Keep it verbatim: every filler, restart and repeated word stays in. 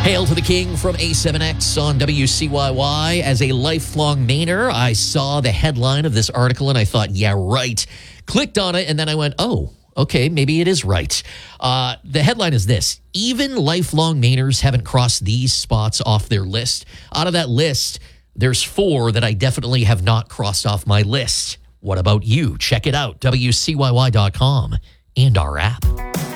Hail to the King from A seven X on W C Y Y. As a lifelong Mainer, I saw the headline of this article and I thought, yeah, right. Clicked on it and then I went, oh, okay, maybe it is right. Uh, the headline is this: even lifelong Mainers haven't crossed these spots off their list. Out of that list, there's four that I definitely have not crossed off my list. What about you? Check it out, W C Y Y dot com and our app.